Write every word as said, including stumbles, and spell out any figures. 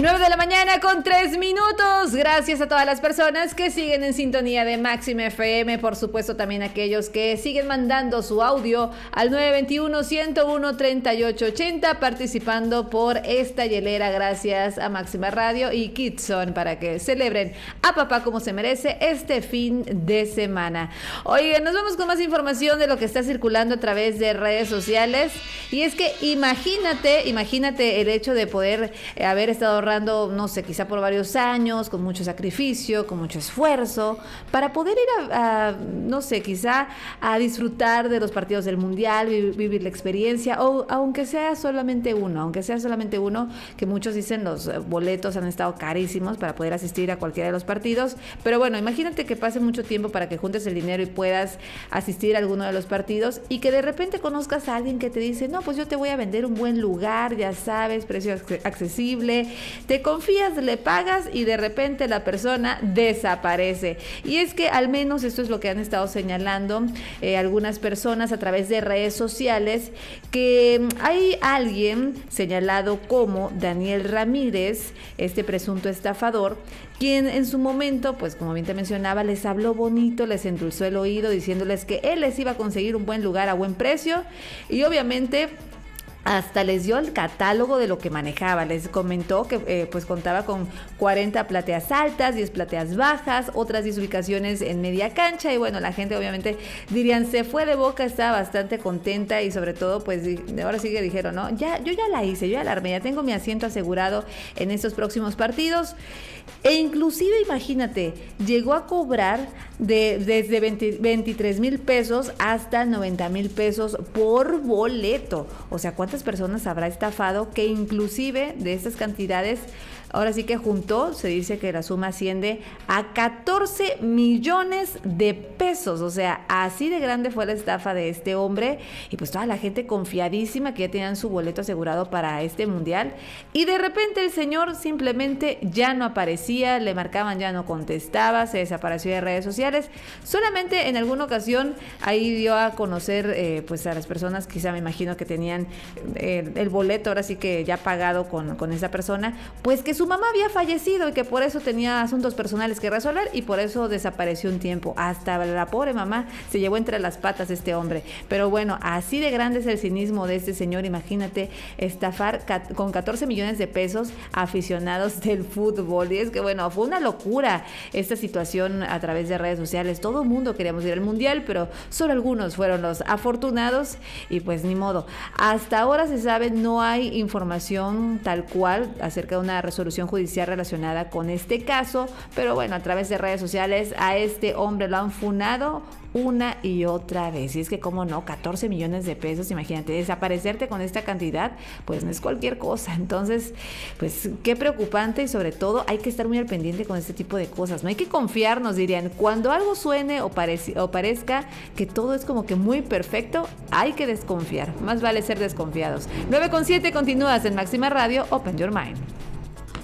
nueve de la mañana con tres minutos. Gracias a todas las personas que siguen en sintonía de Máxima F M. Por supuesto, también aquellos que siguen mandando su audio al nueve dos uno, uno cero uno, tres ocho ocho cero, participando por esta hielera gracias a Máxima Radio y Kitson para que celebren a papá como se merece este fin de semana. Oigan, nos vamos con más información de lo que está circulando a través de redes sociales. Y es que imagínate, imagínate el hecho de poder eh, haber estado ahorrando, no sé, quizá por varios años, con mucho sacrificio, con mucho esfuerzo, para poder ir a, a no sé, quizá a disfrutar de los partidos del Mundial, vivir, vivir la experiencia, o aunque sea solamente uno, aunque sea solamente uno, que muchos dicen los boletos han estado carísimos para poder asistir a cualquiera de los partidos, pero bueno, imagínate que pase mucho tiempo para que juntes el dinero y puedas asistir a alguno de los partidos y que de repente conozcas a alguien que te dice, no, pues yo te voy a vender un buen lugar, ya sabes, precio accesible, te confías, le pagas y de repente la persona desaparece. Y es que al menos esto es lo que han estado señalando eh, algunas personas a través de redes sociales, que hay alguien señalado como Daniel Ramírez, este presunto estafador, quien en su momento, pues como bien te mencionaba, les habló bonito, les endulzó el oído diciéndoles que él les iba a conseguir un buen lugar a buen precio y obviamente hasta les dio el catálogo de lo que manejaba. Les comentó que eh, pues contaba con cuarenta plateas altas, diez plateas bajas, otras diez ubicaciones en media cancha y bueno, la gente obviamente dirían, se fue de boca, estaba bastante contenta y sobre todo pues ahora sí que dijeron, no, ya, yo ya la hice, yo ya la armé, ya tengo mi asiento asegurado en estos próximos partidos. E inclusive, imagínate, llegó a cobrar de, desde veinte, veintitrés mil pesos hasta noventa mil pesos por boleto. O sea, ¿cuántas personas habrá estafado que inclusive de estas cantidades, ahora sí que juntó, se dice que la suma asciende a catorce millones de pesos? O sea, así de grande fue la estafa de este hombre y pues toda la gente confiadísima que ya tenían su boleto asegurado para este mundial y de repente el señor simplemente ya no aparecía, le marcaban, ya no contestaba, se desapareció de redes sociales. Solamente en alguna ocasión ahí dio a conocer eh, pues a las personas, quizá me imagino que tenían eh, el boleto ahora sí que ya pagado con, con esa persona, pues que su mamá había fallecido y que por eso tenía asuntos personales que resolver y por eso desapareció un tiempo. Hasta la pobre mamá se llevó entre las patas este hombre. Pero bueno, así de grande es el cinismo de este señor. Imagínate estafar con catorce millones de pesos a aficionados del fútbol. Y es que bueno, fue una locura esta situación a través de redes sociales. Todo el mundo queríamos ir al mundial, pero solo algunos fueron los afortunados y pues ni modo. Hasta ahora se sabe, no hay información tal cual acerca de una resolución judicial relacionada con este caso, pero bueno, a través de redes sociales a este hombre lo han funado una y otra vez. Y es que cómo no, catorce millones de pesos, imagínate, desaparecerte con esta cantidad, pues no es cualquier cosa. Entonces, pues qué preocupante y sobre todo hay que estar muy al pendiente con este tipo de cosas. No hay que confiar, nos dirían, cuando algo suene o, parece, o parezca que todo es como que muy perfecto, hay que desconfiar. Más vale ser desconfiados. nueve con siete, continúas en Máxima Radio, Open Your Mind.